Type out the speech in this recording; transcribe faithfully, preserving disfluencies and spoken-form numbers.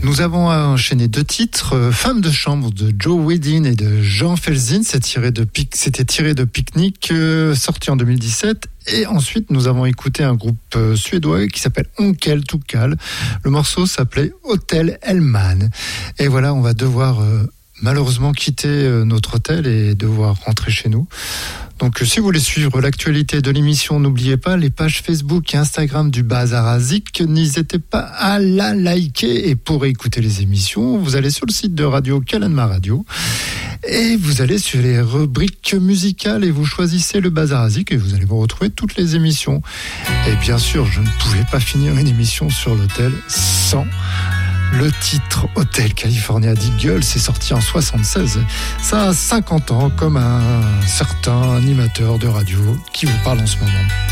Nous avons enchaîné deux titres, Femme de chambre de Joe Wedin et de Jean Felsin, c'est tiré de, c'était tiré de Picnic, euh, sorti en deux mille dix-sept. Et ensuite, nous avons écouté un groupe euh, suédois qui s'appelle Onkel Tukal. Le morceau s'appelait Hotel Hellman. Et voilà, on va devoir euh, malheureusement quitter euh, notre hôtel et devoir rentrer chez nous. Donc, si vous voulez suivre l'actualité de l'émission, n'oubliez pas les pages Facebook et Instagram du Bazar à Zik. N'hésitez pas à la liker. Et pour écouter les émissions, vous allez sur le site de Radio Kalanma Radio et vous allez sur les rubriques musicales et vous choisissez le Bazar à Zik et vous allez vous retrouver toutes les émissions. Et bien sûr, je ne pouvais pas finir une émission sur l'hôtel sans le titre Hotel California d'Eagle. C'est sorti en soixante-seize. Ça a cinquante ans, comme un certain animateur de radio qui vous parle en ce moment.